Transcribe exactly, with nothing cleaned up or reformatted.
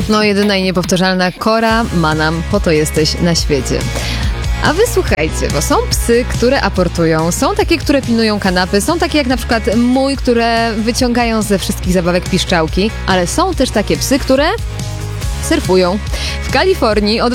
No, jedyna i niepowtarzalna Cora Manam, po to jesteś na świecie. A wy słuchajcie, bo są psy, które aportują, są takie, które pilnują kanapy, są takie jak na przykład mój, które wyciągają ze wszystkich zabawek piszczałki, ale są też takie psy, które surfują. W Kalifornii od